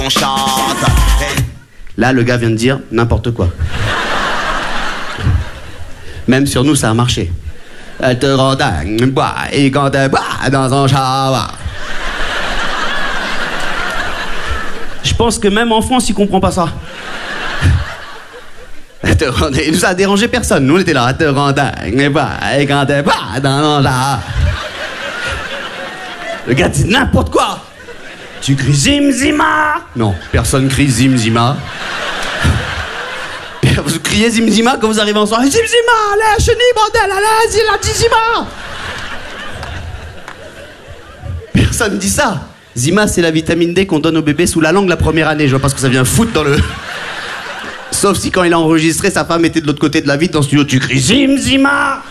On chante. Là, le gars vient de dire n'importe quoi. Même sur nous, ça a marché. Elle te rend dingue, bois, et quand elle boit dans un shower. Je pense que même en France, il comprend pas ça. Il nous a dérangé personne. Nous, on était là. Elle te rend dingue, bois, et quand elle boit dans un shower. Le gars dit n'importe quoi. Tu cries Zim Zima? Non, personne crie Zim Zima. Vous criez Zim Zima quand vous arrivez en soirée. Zim Zima, la chenille, bordel, allez, la dit Zima. Personne dit ça. Zima, c'est la vitamine D qu'on donne au bébé sous la langue la première année. Je vois pas ce que ça vient foutre dans le... Sauf si quand il a enregistré, sa femme était de l'autre côté de la vitre dans le studio. Tu cries Zim Zima.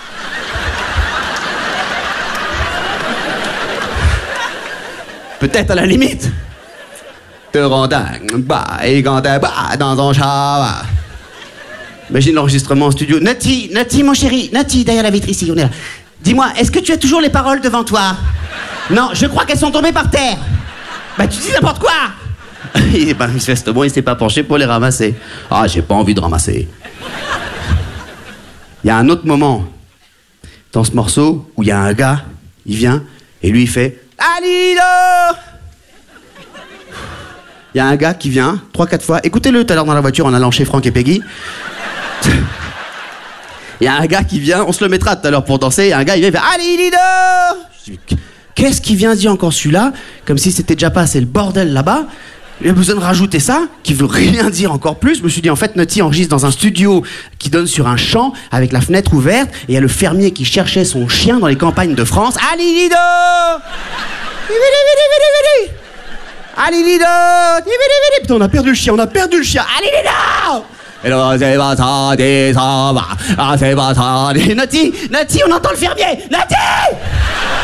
Peut-être à la limite. Te rend dingue, bah, et quand t'es bah, dans un shower. Imagine l'enregistrement en studio. Nati, mon chéri, Nati, derrière la vitre ici, on est là. Dis-moi, est-ce que tu as toujours les paroles devant toi? Non, je crois qu'elles sont tombées par terre. Bah, tu dis n'importe quoi. Et manifestement, il s'est pas penché pour les ramasser. Ah, j'ai pas envie de ramasser. Il y a un autre moment dans ce morceau où il y a un gars, il vient et lui il fait Alilo. Il y a un gars qui vient 3-4 fois. Écoutez-le tout à l'heure dans la voiture en allant chez Franck et Peggy. Il y a un gars qui vient, on se le mettra tout à l'heure pour danser. Il y a un gars, il vient, il fait Alilo. Qu'est-ce qu'il vient dire encore celui-là? Comme si c'était déjà pas assez le bordel là-bas. Il a besoin de rajouter ça, qui veut rien dire encore plus. Je me suis dit, en fait, Nutty enregistre dans un studio qui donne sur un champ, avec la fenêtre ouverte, et il y a le fermier qui cherchait son chien dans les campagnes de France. Alilido! Alilido! Putain, on a perdu le chien, Alilido! Et là, c'est pas ça, c'est pas ça, Nutty, on entend le fermier! Nutty!